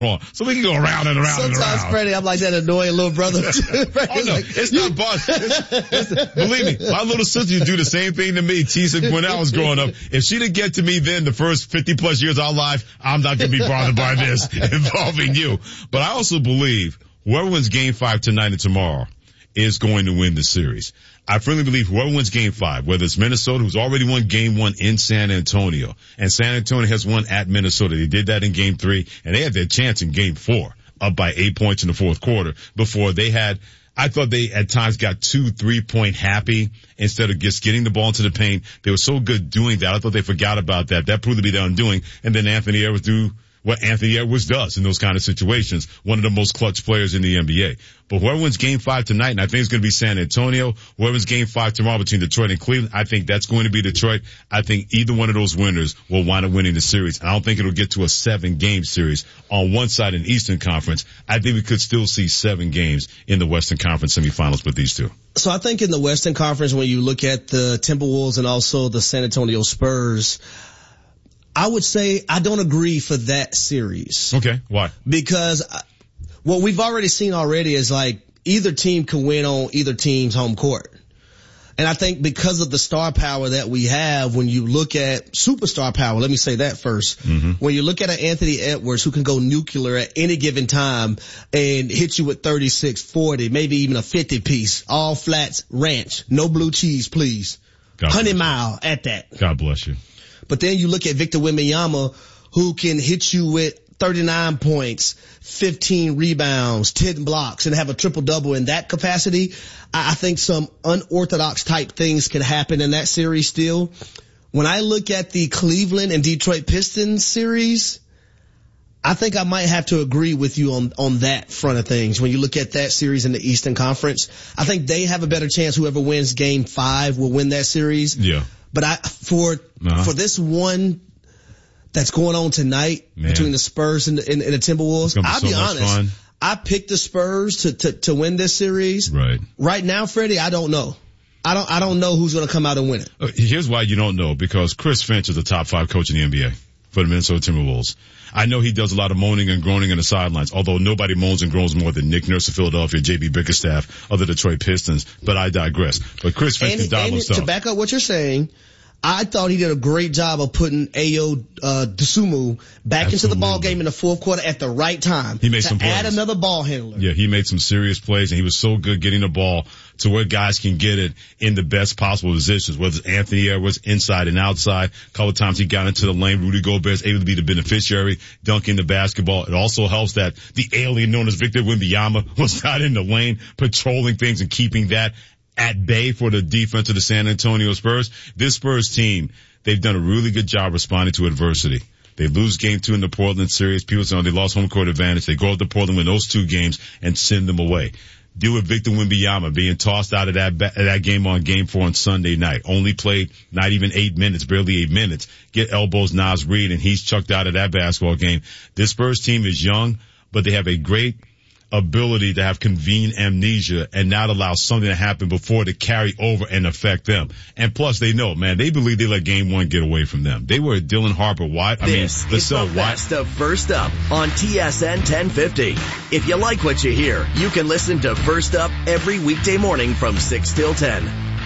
So we can go around and around and around. Sometimes, Freddie, I'm like that annoying little brother too. Oh, no, it's not believe me, my little sister used to do the same thing to me, Tisa, when I was growing up. If she didn't get to me then the first 50 plus years of our life, I'm not going to be bothered by this involving you. But I also believe whoever wins Game 5 tonight and tomorrow is going to win the series. I firmly believe whoever wins Game 5, whether it's Minnesota, who's already won Game 1 in San Antonio, and San Antonio has won at Minnesota. They did that in Game 3, and they had their chance in Game 4, up by 8 points in the fourth quarter, before they had, I thought they at times got 2-3 point happy instead of just getting the ball into the paint. They were so good doing that. I thought they forgot about that. That proved to be their undoing, and then Anthony Edwards do what Anthony Edwards does in those kind of situations, one of the most clutch players in the NBA. But whoever wins Game 5 tonight, and I think it's going to be San Antonio, whoever wins Game 5 tomorrow between Detroit and Cleveland, I think that's going to be Detroit. I think either one of those winners will wind up winning the series. I don't think it'll get to a 7-game series on one side in the Eastern Conference. I think we could still see 7 games in the Western Conference semifinals with these two. So I think in the Western Conference, when you look at the Timberwolves and also the San Antonio Spurs, I would say I don't agree for that series. Okay, why? Because what we've already seen is like either team can win on either team's home court. And I think because of the star power that we have, when you look at superstar power, let me say that first. Mm-hmm. When you look at an Anthony Edwards who can go nuclear at any given time and hit you with 36, 40, maybe even a 50 piece, all flats, ranch, no blue cheese, please. 100 mile at that. God bless you. But then you look at Victor Wembanyama, who can hit you with 39 points, 15 rebounds, 10 blocks, and have a triple-double in that capacity. I think some unorthodox type things can happen in that series still. When I look at the Cleveland and Detroit Pistons series, I think I might have to agree with you on that front of things. When you look at that series in the Eastern Conference, I think they have a better chance. Whoever wins Game 5 will win that series. Yeah. But for this one that's going on tonight between the Spurs and the Timberwolves, I'll be honest. Fun. I picked the Spurs to win this series. Right. Right now, Freddie, I don't know. I don't know who's going to come out and win it. Here's why you don't know, because Chris Finch is the top 5 coach in the NBA for the Minnesota Timberwolves. I know he does a lot of moaning and groaning in the sidelines, although nobody moans and groans more than Nick Nurse of Philadelphia, J.B. Bickerstaff of the Detroit Pistons, but I digress. But Chris Finch can dial himself. To back up what you're saying, I thought he did a great job of putting Ayo Dosunmu back into the ball game in the fourth quarter at the right time. He made some plays. Add another ball handler. Yeah, he made some serious plays, and he was so good getting the ball to where guys can get it in the best possible positions, whether it's Anthony Edwards inside and outside. A couple of times he got into the lane. Rudy Gobert is able to be the beneficiary, dunking the basketball. It also helps that the alien known as Victor Wembanyama was not in the lane, patrolling things and keeping that at bay for the defense of the San Antonio Spurs. This Spurs team, they've done a really good job responding to adversity. They lose Game 2 in the Portland series. People say they lost home court advantage. They go up to Portland, win those 2 games, and send them away. Deal with Victor Wembanyama being tossed out of that game on Game 4 on Sunday night. Only played not even 8 minutes, barely 8 minutes. Get elbows Naz Reid, and he's chucked out of that basketball game. This Spurs team is young, but they have a great ability to have convenient amnesia and not allow something to happen before to carry over and affect them. And plus, they know, man, they believe they let Game 1 get away from them. They were Dylan Harper White. This is the best of First Up on TSN 1050. If you like what you hear, you can listen to First Up every weekday morning from 6 till 10.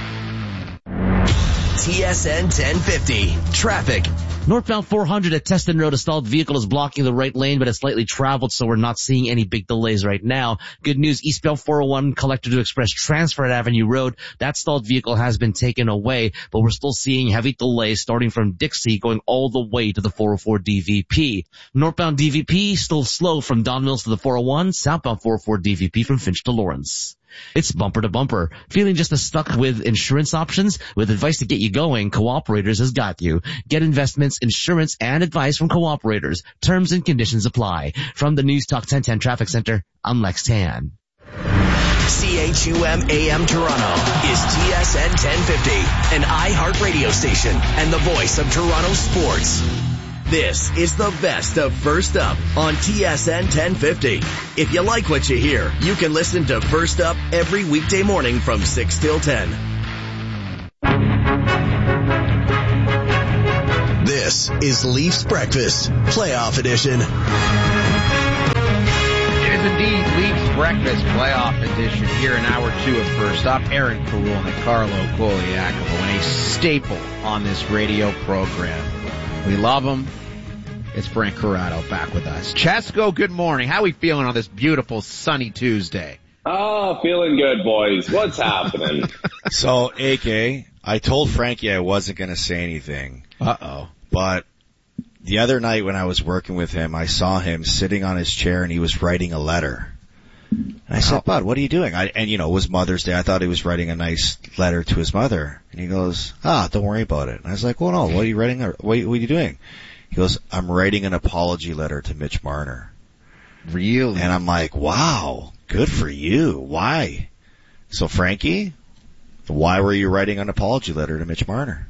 TSN 1050. Traffic. Northbound 400 at Teston Road, a stalled vehicle is blocking the right lane, but it's slightly traveled, so we're not seeing any big delays right now. Good news, eastbound 401 Collector to Express transfer at Avenue Road. That stalled vehicle has been taken away, but we're still seeing heavy delays starting from Dixie going all the way to the 404 DVP. Northbound DVP still slow from Don Mills to the 401, southbound 404 DVP from Finch to Lawrence. It's bumper to bumper. Feeling just as stuck with insurance options? With advice to get you going, Cooperators has got you. Get investments, insurance, and advice from Cooperators. Terms and conditions apply. From the News Talk 1010 Traffic Center, I'm Lex Tan. CHUM AM Toronto is TSN 1050, an iHeart radio station and the voice of Toronto sports. This is the best of First Up on TSN 1050. If you like what you hear, you can listen to First Up every weekday morning from 6 till 10. This is Leafs Breakfast, Playoff Edition. Leafs Breakfast Playoff Edition here in hour 2 of First Up. Aaron Carulnik, Carlo Koliakovo, and a staple on this radio program. We love him. It's Frank Corrado back with us. Chesko, good morning. How are we feeling on this beautiful sunny Tuesday? Oh, feeling good, boys. What's happening? So, AK, I told Frankie I wasn't going to say anything. Uh-oh. But the other night when I was working with him, I saw him sitting on his chair and he was writing a letter. And I said, Bud, what are you doing? It was Mother's Day. I thought he was writing a nice letter to his mother. And he goes, don't worry about it. And I was like, well, no, what are you writing? What are you doing? He goes, I'm writing an apology letter to Mitch Marner. Really? And I'm like, wow, good for you. Why? So, Frankie, why were you writing an apology letter to Mitch Marner?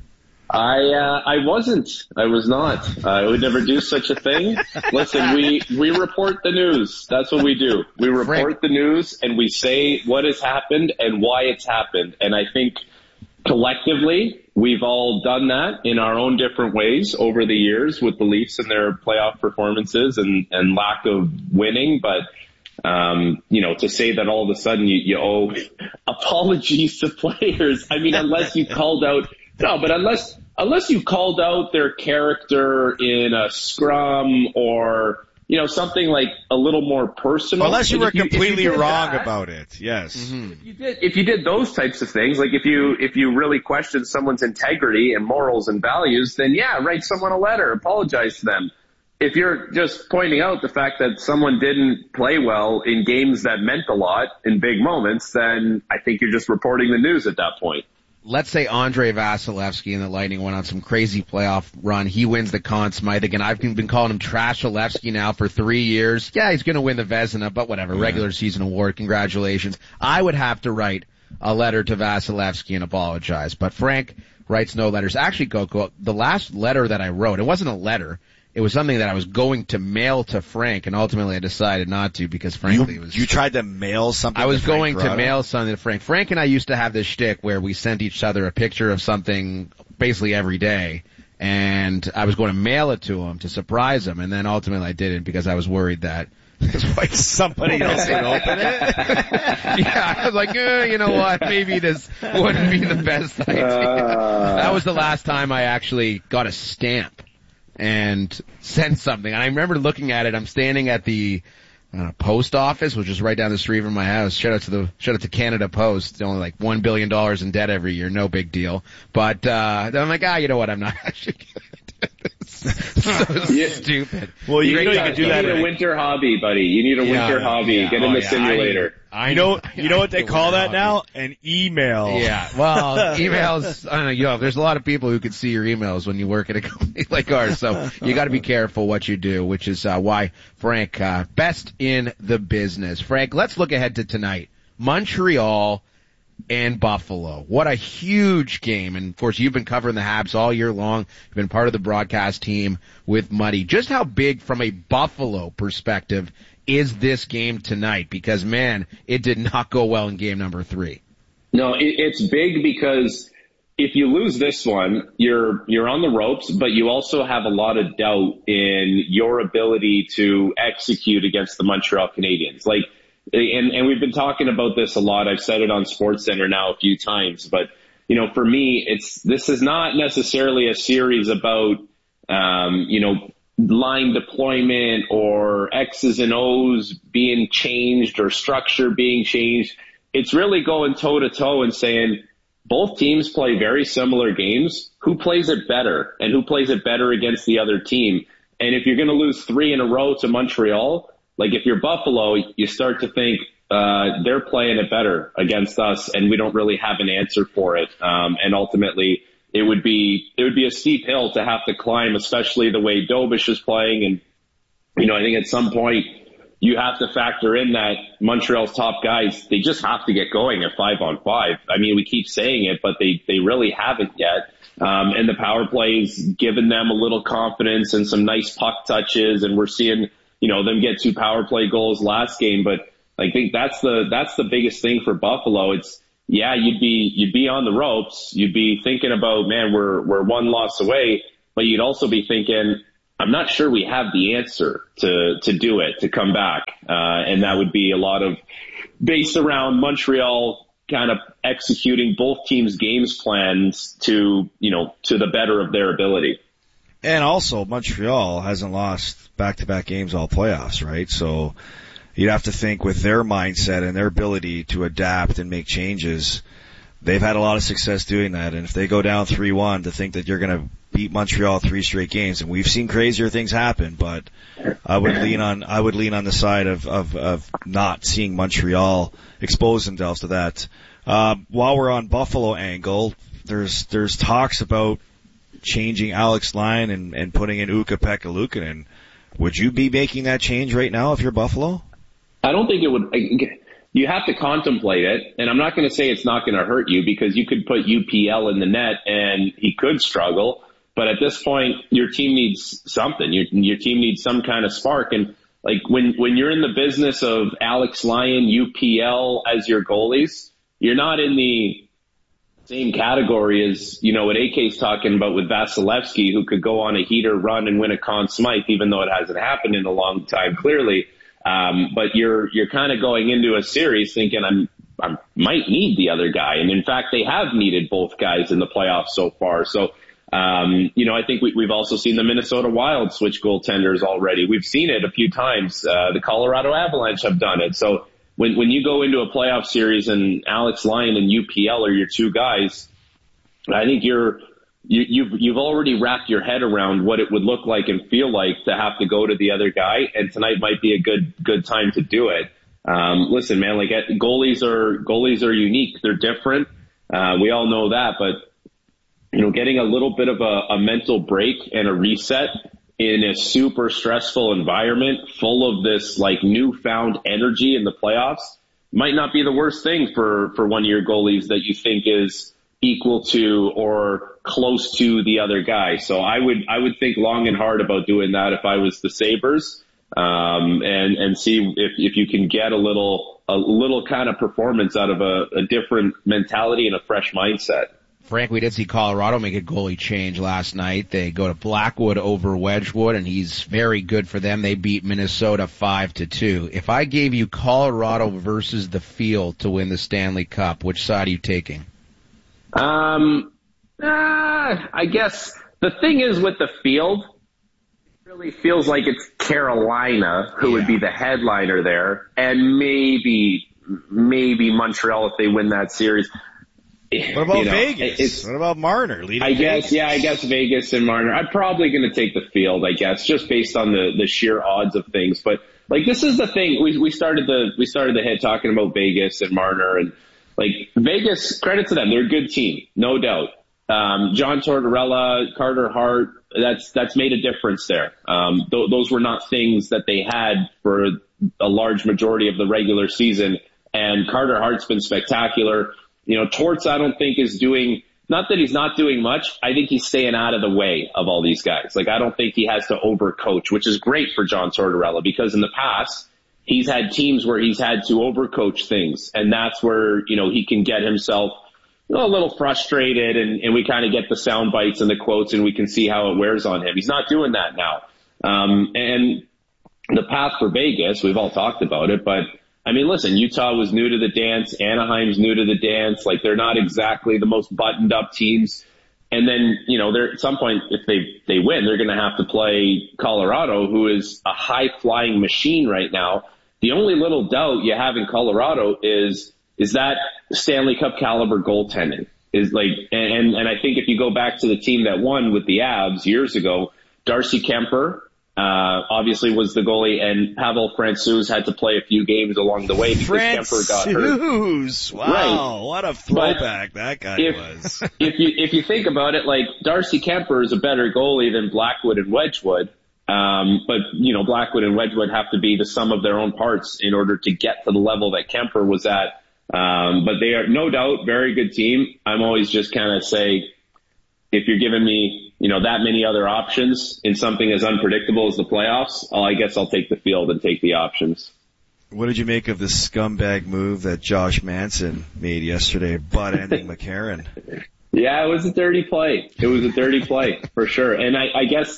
I wasn't. I was not. I would never do such a thing. Listen, we report the news. That's what we do. We report the news and we say what has happened and why it's happened. And I think collectively, we've all done that in our own different ways over the years with the Leafs and their playoff performances and lack of winning. But, to say that all of a sudden you owe apologies to players, I mean, unless you called out, unless you called out their character in a scrum or, something like a little more personal. Unless you were completely wrong about it. Yes. Mm-hmm. If you did those types of things, like if you really questioned someone's integrity and morals and values, then yeah, write someone a letter, apologize to them. If you're just pointing out the fact that someone didn't play well in games that meant a lot in big moments, then I think you're just reporting the news at that point. Let's say Andrei Vasilevsky and the Lightning went on some crazy playoff run. He wins the Conn Smythe again. I've been calling him Trashalevsky now for 3 years. Yeah, he's going to win the Vezina, but whatever. Yeah. Regular season award. Congratulations. I would have to write a letter to Vasilevsky and apologize. But Frank writes no letters. Actually, Coco, the last letter that I wrote, it wasn't a letter. It was something that I was going to mail to Frank, and ultimately I decided not to because frankly it was... You tried to mail something I was to Frank going Corrado? to mail something to Frank. Frank and I used to have this shtick where we sent each other a picture of something basically every day, and I was going to mail it to him to surprise him, and then ultimately I didn't because I was worried that somebody else would open it. Yeah, I was like, you know what, maybe this wouldn't be the best idea. That was the last time I actually got a stamp and sent something. And I remember looking at it. I'm standing at the post office, which is right down the street from my house. Shout out to Canada Post. It's only like $1 billion in debt every year. No big deal. But then I'm like, you know what? I'm not actually gonna do this. Stupid. Well, you can do that. You need a winter hobby, buddy. You need a winter hobby. Yeah. Get in the simulator. You know what they call that now? An email. Yeah. Well, emails, I don't know, there's a lot of people who can see your emails when you work at a company like ours. So you got to be careful what you do, which is why Frank, best in the business. Frank, let's look ahead to tonight. Montreal and Buffalo. What a huge game. And of course, you've been covering the Habs all year long. You've been part of the broadcast team with Muddy. Just how big from a Buffalo perspective is this game tonight? Because man, it did not go well in game number 3. No, it's big because if you lose this one, you're on the ropes, but you also have a lot of doubt in your ability to execute against the Montreal Canadiens. And we've been talking about this a lot. I've said it on SportsCenter now a few times, but for me, this is not necessarily a series about, line deployment or X's and O's being changed or structure being changed. It's really going toe to toe and saying both teams play very similar games. Who plays it better and who plays it better against the other team? And if you're going to lose 3 in a row to Montreal, like if you're Buffalo, you start to think, they're playing it better against us and we don't really have an answer for it. And ultimately, it would be a steep hill to have to climb, especially the way Dobish is playing. And, I think at some point you have to factor in that Montreal's top guys, they just have to get going at 5-on-5. I mean, we keep saying it, but they really haven't yet. And the power play's given them a little confidence and some nice puck touches. And we're seeing, them get 2 power play goals last game. But I think that's the biggest thing for Buffalo. It's, yeah, you'd be on the ropes. You'd be thinking about, man, we're 1 loss away, but you'd also be thinking, I'm not sure we have the answer to do it, to come back. And that would be a lot of based around Montreal kind of executing both teams' games plans to the better of their ability. And also, Montreal hasn't lost back-to-back games all playoffs, right? So you'd have to think with their mindset and their ability to adapt and make changes, they've had a lot of success doing that. And if they go down 3-1, to think that you're going to beat Montreal 3 straight games, and we've seen crazier things happen, but I would lean on the side of not seeing Montreal expose themselves to that. While we're on Buffalo angle, there's talks about changing Alex Lyon and putting in Ukko-Pekka Luukkonen. Would you be making that change right now if you're Buffalo? I don't think it would. You have to contemplate it, and I'm not going to say it's not going to hurt you, because you could put UPL in the net and he could struggle. But at this point, your team needs something. Your team needs some kind of spark. And like when you're in the business of Alex Lyon, UPL as your goalies, you're not in the same category as, what AK's talking about with Vasilevsky, who could go on a heater run and win a Conn Smythe, even though it hasn't happened in a long time, clearly. But you're kind of going into a series thinking I might need the other guy. And in fact, they have needed both guys in the playoffs so far. So, I think we've also seen the Minnesota Wild switch goaltenders already. We've seen it a few times. The Colorado Avalanche have done it. So when you go into a playoff series and Alex Lyon and UPL are your two guys, I think you've already wrapped your head around what it would look like and feel like to have to go to the other guy. And tonight might be a good time to do it. Listen, man, like goalies are unique. They're different. We all know that, but getting a little bit of a mental break and a reset in a super stressful environment full of this like newfound energy in the playoffs might not be the worst thing for one of your goalies that you think is equal to or close to the other guy. So I would think long and hard about doing that if I was the Sabres, and see if you can get a little kind of performance out of a different mentality and a fresh mindset. Frank, we did see Colorado make a goalie change last night. They go to Blackwood over Wedgwood, and he's very good for them. They beat Minnesota 5-2. If I gave you Colorado versus the field to win the Stanley Cup, which side are you taking? I guess the thing is with the field, it really feels like it's Carolina who would be the headliner there, and maybe Montreal if they win that series. What about Vegas? What about Marner? I guess Vegas and Marner. I'm probably going to take the field, I guess, just based on the sheer odds of things. But like, this is the thing. We started the hit talking about Vegas and Marner, and like Vegas, credit to them. They're a good team, no doubt. John Tortorella, Carter Hart, that's made a difference there. Those were not things that they had for a large majority of the regular season. And Carter Hart's been spectacular. Torts, I don't think is doing, not that he's not doing much. I think he's staying out of the way of all these guys. Like, I don't think he has to overcoach, which is great for John Tortorella, because in the past, he's had teams where he's had to overcoach things. And that's where, he can get himself a little frustrated, and we kind of get the sound bites and the quotes, and we can see how it wears on him. He's not doing that now. And the path for Vegas, we've all talked about it, but I mean, listen, Utah was new to the dance. Anaheim's new to the dance. Like, they're not exactly the most buttoned up teams. And then, they're at some point, if they win, they're going to have to play Colorado, who is a high flying machine right now. The only little doubt you have in Colorado is that Stanley Cup caliber goaltending is like, and I think if you go back to the team that won with the Avs years ago, Darcy Kemper, obviously was the goalie, and Pavel Francouz had to play a few games along the way because Kemper got hurt. Wow, right. What a throwback that guy was. If you think about it, like, Darcy Kemper is a better goalie than Blackwood and Wedgwood. But Blackwood and Wedgwood have to be the sum of their own parts in order to get to the level that Kemper was at. But they are no doubt very good team. I'm always just kind of say, if you're giving me, that many other options in something as unpredictable as the playoffs, I guess I'll take the field and take the options. What did you make of the scumbag move that Josh Manson made yesterday, butt-ending McCarron? Yeah, it was a dirty play. It was a dirty play, for sure. And I guess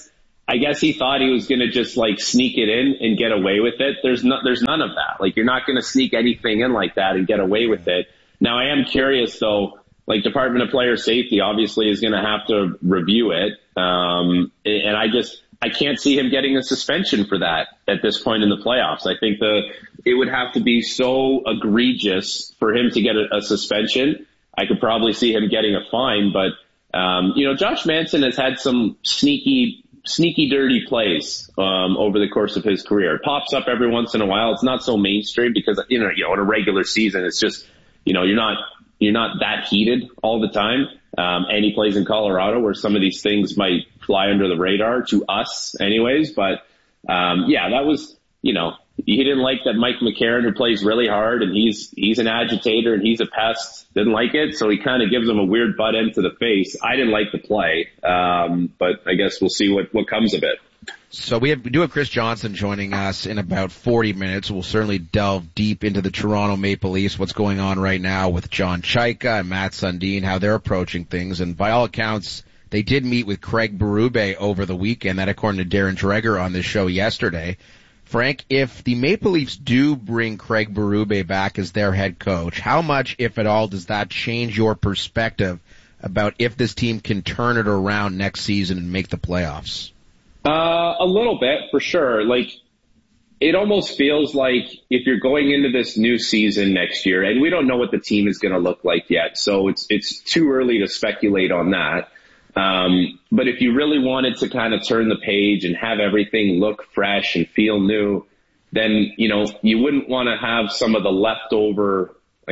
I guess he thought he was going to just like sneak it in and get away with it. There's none of that. Like, you're not going to sneak anything in like that and get away with it. Now, I am curious though, like, Department of Player Safety obviously is going to have to review it. And I can't see him getting a suspension for that at this point in the playoffs. I think it would have to be so egregious for him to get a suspension. I could probably see him getting a fine, but, Josh Manson has had some sneaky dirty plays, over the course of his career. It pops up every once in a while. It's not so mainstream because, in a regular season, it's just, you're not that heated all the time. And he plays in Colorado where some of these things might fly under the radar to us anyways. But, that was, he didn't like that Mike McCarron, who plays really hard and he's an agitator and he's a pest, didn't like it. So he kind of gives him a weird butt end to the face. I didn't like the play. But I guess we'll see what comes of it. So we do have Chris Johnson joining us in about 40 minutes. We'll certainly delve deep into the Toronto Maple Leafs, what's going on right now with John Chayka and Matt Sundin, how they're approaching things. And by all accounts, they did meet with Craig Berube over the weekend. That according to Darren Dreger on this show yesterday. Frank, if the Maple Leafs do bring Craig Berube back as their head coach, how much, if at all, does that change your perspective about if this team can turn it around next season and make the playoffs? A little bit, for sure. Like, it almost feels like if you're going into this new season next year, and we don't know what the team is going to look like yet, so it's too early to speculate on that. But if you really wanted to kind of turn the page and have everything look fresh and feel new, then, you wouldn't want to have some of the leftover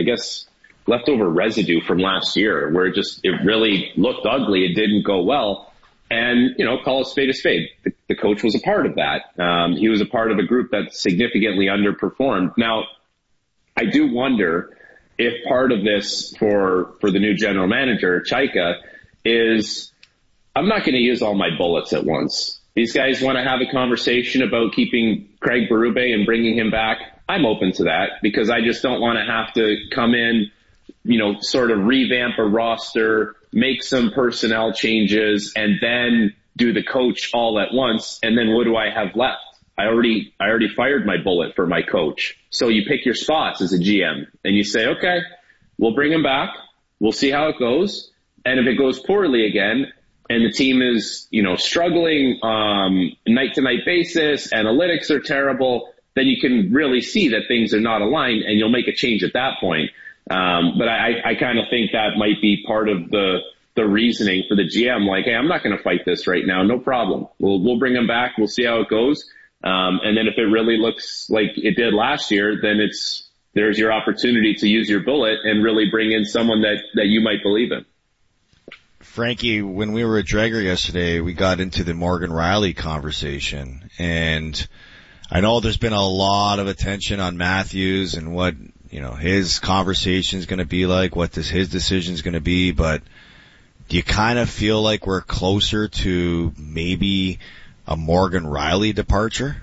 residue from last year where it really looked ugly. It didn't go well. And, call a spade a spade. The coach was a part of that. He was a part of a group that significantly underperformed. Now, I do wonder if part of this for the new general manager, Chayka, is I'm not going to use all my bullets at once. These guys want to have a conversation about keeping Craig Berube and bringing him back. I'm open to that because I just don't want to have to come in, sort of revamp a roster, make some personnel changes, and then do the coach all at once. And then what do I have left? I already fired my bullet for my coach. So you pick your spots as a GM and you say, okay, we'll bring him back. We'll see how it goes. And if it goes poorly again and the team is, struggling, night to night basis, analytics are terrible, then you can really see that things are not aligned and you'll make a change at that point. But I kind of think that might be part of the reasoning for the GM. Like, hey, I'm not going to fight this right now. No problem. We'll bring him back. We'll see how it goes. And then if it really looks like it did last year, then there's your opportunity to use your bullet and really bring in someone that you might believe in. Frankie, when we were at Dreger yesterday, we got into the Morgan Rielly conversation, and I know there's been a lot of attention on Matthews and what, his conversation is going to be like, what his decision is going to be, but do you kind of feel like we're closer to maybe a Morgan Rielly departure?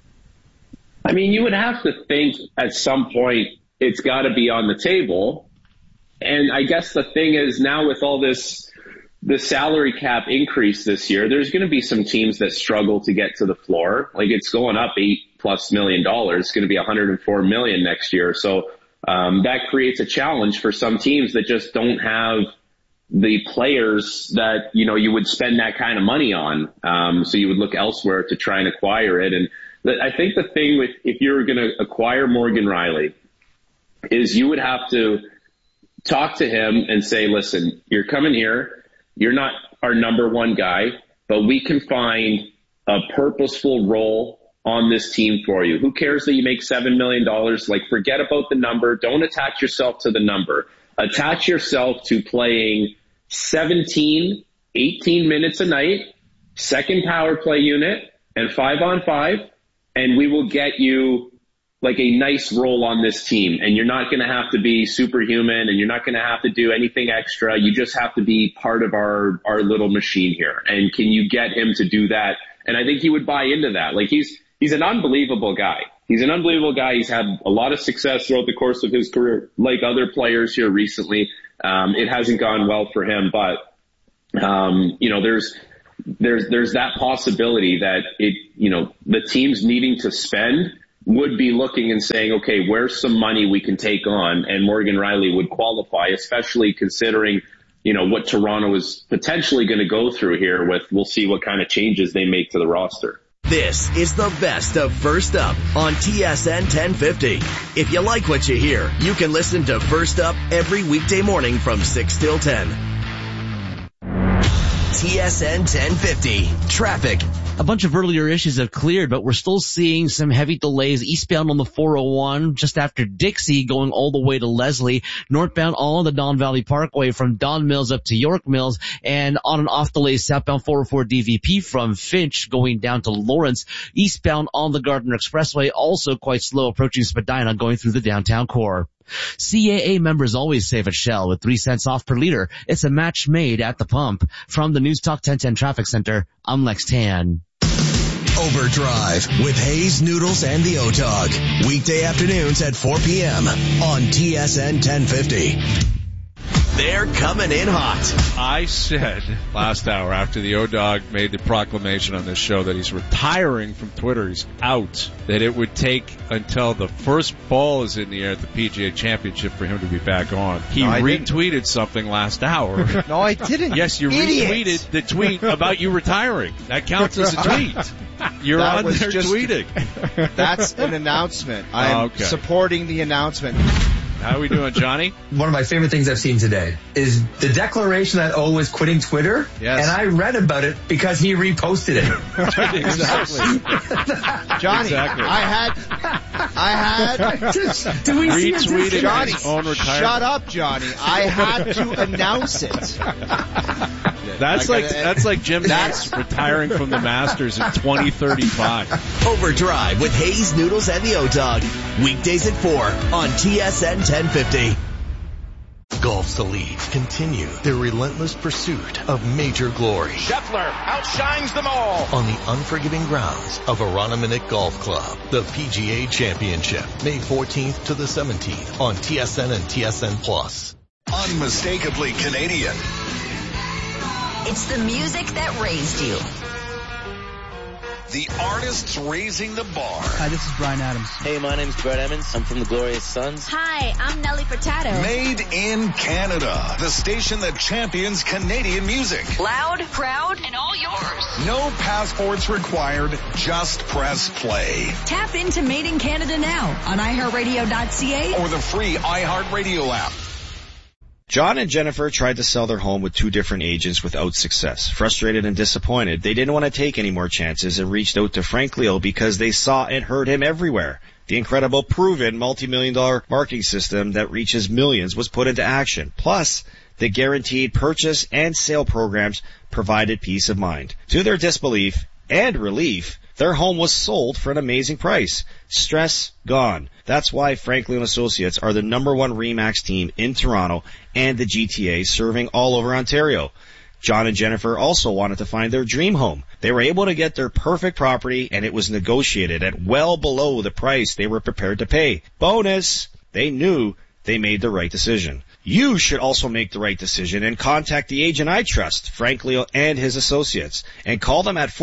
I mean, you would have to think at some point it's got to be on the table. And I guess the thing is now with all the salary cap increase this year, there's going to be some teams that struggle to get to the floor. Like, it's going up $8+ million. It's going to be $104 million next year. So, that creates a challenge for some teams that just don't have the players that, you would spend that kind of money on. So you would look elsewhere to try and acquire it. And I think the thing with, if you're going to acquire Morgan Rielly, is you would have to talk to him and say, listen, you're coming here. You're not our number one guy, but we can find a purposeful role on this team for you. Who cares that you make $7 million? Like, forget about the number. Don't attach yourself to the number. Attach yourself to playing 17, 18 minutes a night, second power play unit, and 5-on-5, and we will get you like a nice role on this team. And you're not going to have to be superhuman, and you're not going to have to do anything extra. You just have to be part of our little machine here. And can you get him to do that? And I think he would buy into that. Like, he's an unbelievable guy. He's an unbelievable guy. He's had a lot of success throughout the course of his career, like other players here recently. It hasn't gone well for him, but, there's that possibility that the teams needing to spend would be looking and saying, okay, where's some money we can take on? And Morgan Rielly would qualify, especially considering, what Toronto is potentially going to go through here with. We'll see what kind of changes they make to the roster. This is the best of First Up on TSN 1050. If you like what you hear, you can listen to First Up every weekday morning from 6 till 10. TSN 1050. Traffic. A bunch of earlier issues have cleared, but we're still seeing some heavy delays eastbound on the 401 just after Dixie going all the way to Leslie, northbound on the Don Valley Parkway from Don Mills up to York Mills, and on and off delays southbound 404 DVP from Finch going down to Lawrence, eastbound on the Gardner Expressway, also quite slow approaching Spadina going through the downtown core. CAA members always save at Shell with 3 cents off per liter. It's a match made at the pump. From the News Talk 1010 Traffic Center, I'm Lex Tan. Overdrive with Hayes, Noodles, and the O-Dog. Weekday afternoons at 4 p.m. on TSN 1050. They're coming in hot. I said last hour after the O-Dog made the proclamation on this show that he's retiring from Twitter, he's out, that it would take until the first ball is in the air at the PGA Championship for him to be back on. He retweeted something last hour. No, I didn't. Yes, you retweeted the tweet about you retiring. That counts as a tweet. You're on there tweeting. That's an announcement. I'm supporting the announcement. How are we doing, Johnny? One of my favorite things I've seen today is the declaration that O was quitting Twitter. Yes. And I read about it because he reposted it. Exactly. Johnny, exactly. I had do we see retweeted Johnny, his own retirement. Shut up, Johnny. I had to announce it. That's like Jim Nantz retiring from the Masters in 2035. Overdrive with Hayes, Noodles, and the O-Dog. Weekdays at 4 on TSN 1050. Golf's Elite continue their relentless pursuit of major glory. Scheffler outshines them all on the unforgiving grounds of Aranaminute Golf Club. The PGA Championship, May 14th to the 17th on TSN and TSN Plus. Unmistakably Canadian. It's the music that raised you. The artists raising the bar. Hi, this is Bryan Adams. Hey, my name's Brett Emmons. I'm from the Glorious Sons. Hi, I'm Nelly Furtado. Made in Canada. The station that champions Canadian music. Loud, proud, and all yours. No passports required. Just press play. Tap into Made in Canada now on iHeartRadio.ca or the free iHeartRadio app. John and Jennifer tried to sell their home with 2 different agents without success. Frustrated and disappointed, they didn't want to take any more chances and reached out to Frank Leo because they saw and heard him everywhere. The incredible, proven, multi-million-dollar marketing system that reaches millions was put into action. Plus, the guaranteed purchase and sale programs provided peace of mind. To their disbelief and relief, their home was sold for an amazing price. Stress gone. That's why Frank Leo & Associates are the #1 RE/MAX team in Toronto and the GTA, serving all over Ontario. John and Jennifer also wanted to find their dream home. They were able to get their perfect property, and it was negotiated at well below the price they were prepared to pay. Bonus! They knew they made the right decision. You should also make the right decision and contact the agent I trust, Frank Leo and his associates, and call them at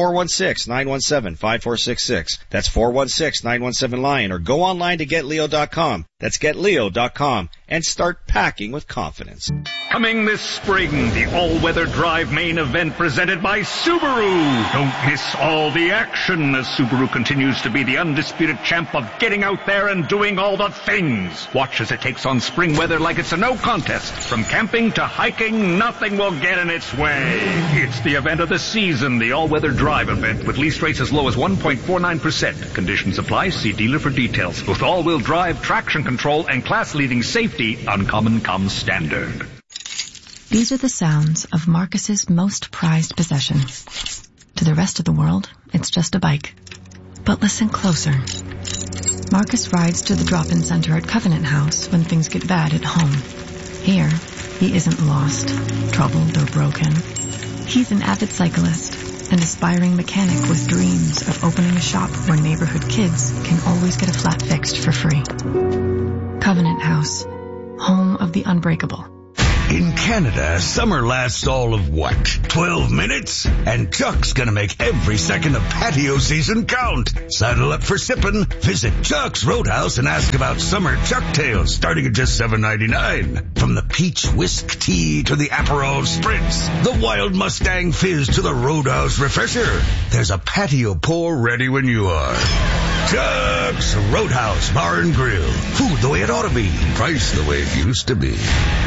416-917-5466. That's 416-917-LION, or go online to getleo.com. That's getleo.com, and start packing with confidence. Coming this spring, the all-weather drive main event presented by Subaru. Don't miss all the action as Subaru continues to be the undisputed champ of getting out there and doing all the things. Watch as it takes on spring weather like it's a no contest. From camping to hiking, nothing will get in its way. It's the event of the season, the all-weather drive event, with lease rates as low as 1.49%. Conditions apply. See dealer for details. With all-wheel drive, traction control, and class-leading safety, Uncommon comes standard. These are the sounds of Marcus's most prized possession. To the rest of the world, it's just a bike. But listen closer. Marcus rides to the drop-in center at Covenant House when things get bad at home. Here, he isn't lost, troubled, or broken. He's an avid cyclist, an aspiring mechanic with dreams of opening a shop where neighborhood kids can always get a flat fixed for free. Covenant House, home of the unbreakable. In Canada, summer lasts all of what? 12 minutes? And Chuck's gonna make every second of patio season count. Saddle up for sippin'. Visit Chuck's Roadhouse and ask about summer Chuck Tales starting at just $7.99. From the peach whisk tea to the Aperol Spritz, the Wild Mustang Fizz to the Roadhouse Refresher. There's a patio pour ready when you are. Chuck's Roadhouse Bar and Grill. Food the way it ought to be. Price the way it used to be.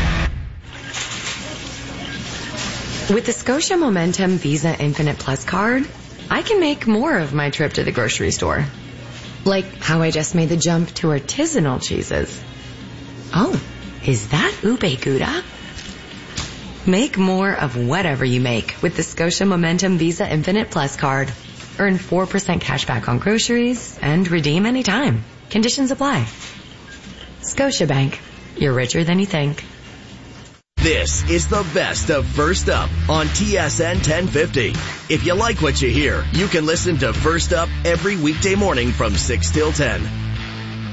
With the Scotia Momentum Visa Infinite Plus card, I can make more of my trip to the grocery store. Like how I just made the jump to artisanal cheeses. Oh, is that ube gouda? Make more of whatever you make with the Scotia Momentum Visa Infinite Plus card. Earn 4% cash back on groceries and redeem anytime. Conditions apply. Scotiabank. You're richer than you think. This is the best of First Up on TSN 1050. If you like what you hear, you can listen to First Up every weekday morning from 6 till 10.